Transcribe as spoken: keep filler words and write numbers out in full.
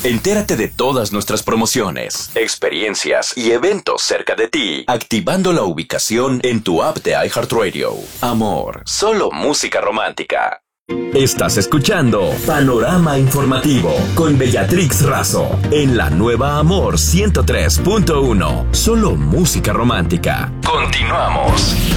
Entérate de todas nuestras promociones, experiencias y eventos cerca de ti, activando la ubicación en tu app de iHeartRadio. Amor, solo música romántica. Estás escuchando Panorama Informativo con Bellatrix Razo en la nueva Amor ciento tres punto uno. Solo música romántica. Continuamos.